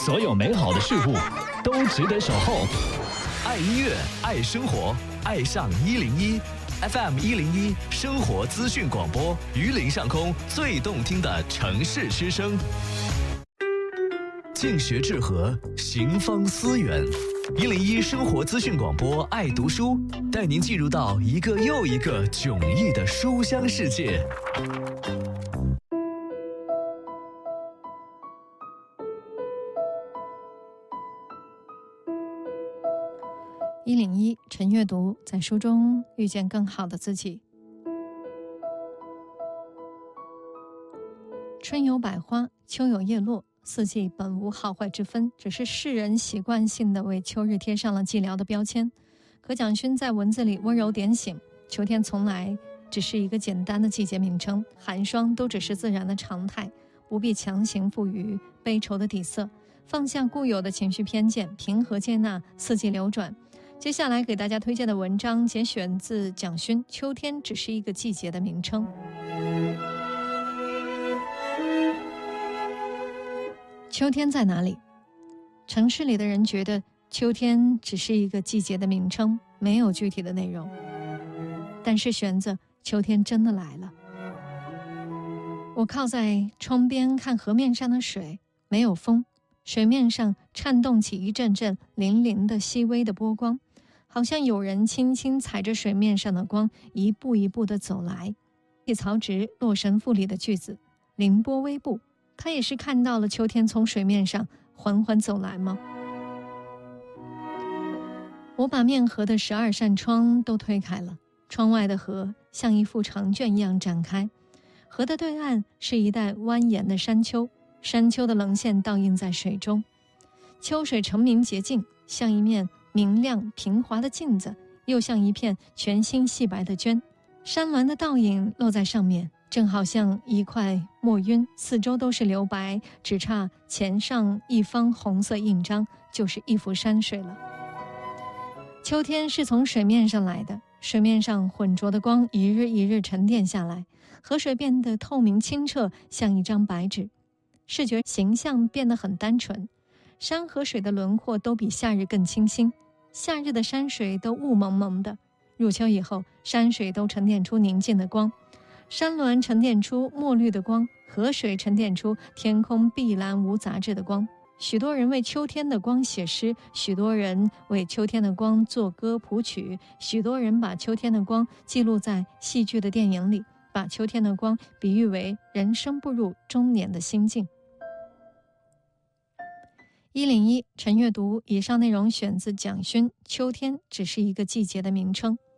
所有美好的事物都值得守候。爱音乐，爱生活，爱上101 FM 101生活资讯广播，榆林上空最动听的城市之声。静学致和，行方思远。101生活资讯广播，爱读书，带您进入到一个又一个迥异的书香世界。 101晨阅读，在书中遇见更好的自己。春有百花，秋有叶落，四季本无好坏之分，只是世人习惯性的为秋日贴上了寂寥的标签。可蒋勋在文字里温柔点醒，秋天从来只是一个简单的季节名称，寒霜都只是自然的常态，不必强行赋予悲愁的底色，放下固有的情绪偏见，平和接纳四季流转。接下来给大家推荐的文章节选自蒋勋《秋天只是一个季节的名称》。秋天在哪里？城市里的人觉得秋天只是一个季节的名称，没有具体的内容。但是玄子，秋天真的来了。我靠在窗边看河面上的水，没有风，水面上颤动起一阵阵粼粼的细微的波光，好像有人轻轻踩着水面上的光，一步一步地走来。曹植《洛神赋》里的句子，凌波微步，他也是看到了秋天从水面上缓缓走来吗？我把面河的12扇窗都推开了，窗外的河像一幅长卷一样展开，河的对岸是一带蜿蜒的山丘，山丘的棱线倒映在水中，秋水澄明洁净，像一面明亮平滑的镜子，又像一片全新细白的绢，山峦的倒影落在上面，正好像一块墨晕，四周都是留白，只差前上一方红色印章，就是一幅山水了。秋天是从水面上来的，水面上浑浊的光一日一日沉淀下来，河水变得透明清澈，像一张白纸，视觉形象变得很单纯，山和水的轮廓都比夏日更清新，夏日的山水都雾蒙蒙的，入秋以后，山水都沉淀出宁静的光，山峦沉淀出墨绿的光，河水沉淀出天空碧蓝无杂质的光。许多人为秋天的光写诗，许多人为秋天的光作歌谱曲，许多人把秋天的光记录在戏剧的电影里，把秋天的光比喻为人生步入中年的心境。101晨阅读，以上内容选自蒋勋《秋天只是一个季节的名称》。